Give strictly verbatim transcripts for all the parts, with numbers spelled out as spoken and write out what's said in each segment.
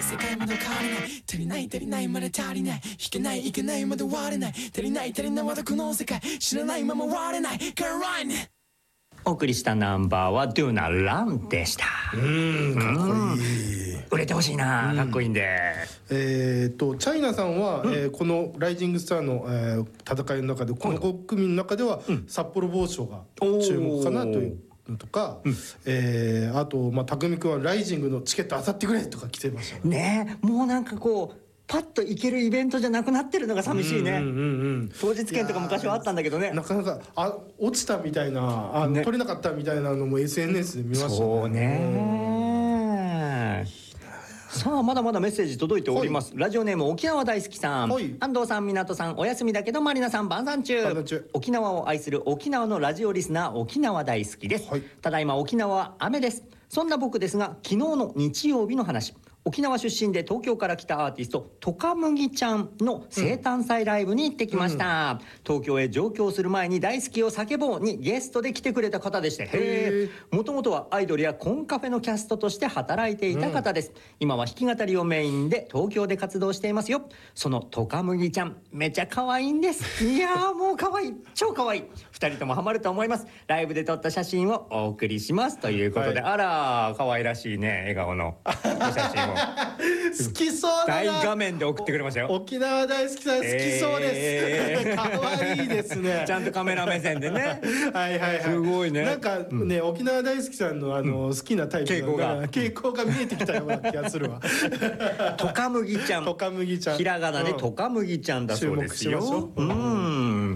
世界まだ変われない足りない足りないまだ足りない引けないいけないまだ割れない足りない足りないまだこの世界知らないまま割れないからラインお送りしたナンバーは Do Not Run でした。 うーん、かっこいい。 売れてほしいな、かっこいいんで。 えー、とチャイナさんは、 うんえーこのライジングスターの、えー戦いの中でこのご組の中では、 うん札幌某所がおー注目かなというのとか、 うんえーあと、まあ、匠君はライジングのチケット当たってくれとか来てましたね。 ねえ、もうなんかこうパッと行けるイベントじゃなくなってるのが寂しいね。 うんうんうんうん当日券とか昔はあったんだけどね。 なかなかあ落ちたみたいなあ、 ね取れなかったみたいなのも エスエヌエス で見ましたね。 そうね。さあまだまだメッセージ届いております、はい、ラジオネーム沖縄大好きさん、はい、安藤さん、港さん、お休みだけどマリナさん晩餐中。中沖縄を愛する沖縄のラジオリスナー、沖縄大好きです、はい、ただいま沖縄は雨です。そんな僕ですが、昨日の日曜日の話、沖縄出身で東京から来たアーティストトカムギちゃんの生誕祭ライブに行ってきました、うん、東京へ上京する前に大好きを叫ぼうにゲストで来てくれた方でして、へえ、もともとはアイドルやコンカフェのキャストとして働いていた方です、うん、今は弾き語りをメインで東京で活動していますよ。そのトカムギちゃんめちゃ可愛いんです。いやーもう可愛い、超可愛い。ふたりともハマると思います。ライブで撮った写真をお送りしますということで、はい、あら可愛らしいね笑顔のお写真を好きそうだな。 大画面で送ってくれましたよ。 沖縄大好きさん好きそうです、えー、かわいいですね。 ちゃんとカメラ目線でねはいはいはい、すごいね。 なんかね、うん、沖縄大好きさんのあの、うん、好きなタイプ傾向が傾向が見えてきたような気がするわトカムギちゃん、 トカムギちゃん、 ひらがなでトカムギちゃんだそうですよ。うん、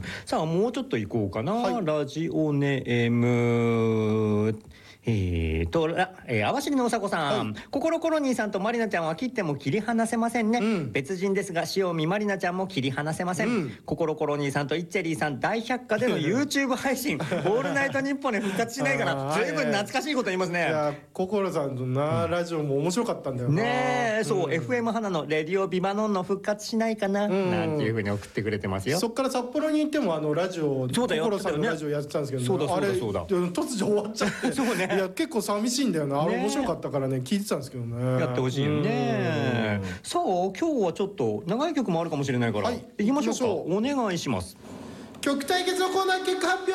さあもうちょっと行こうかな、はい、ラジオネームえーと、えー、網走のおさこさん、はい、ココロコロ兄さんとマリナちゃんは切っても切り離せませんね、うん、別人ですが塩見マリナちゃんも切り離せません、うん、ココロコロ兄さんとイッチェリーさん大百科での YouTube 配信オールナイトニッポンで復活しないから随分懐かしいこと言いますね。 いやココロさんとな、うん、ラジオも面白かったんだよなねえ、そう、うん、エフエム 花のレディオビバノンの復活しないかな、うん、なんていうふうに送ってくれてますよ。 そっから札幌に行ってもあのラジオ、 そうだよ、 ココロさんのラジオやってたんですけど、ね、 そうだそうだそうだ、 あれ突如終わっちゃってそうね、いや結構寂しいんだよな、あれ面白かったからね聞いてたんですけどね。 やってほしいよね。さあ今日はちょっと長い曲もあるかもしれないから、はい、行きましょうか。お願いします。 曲対決のコーナー結果発表。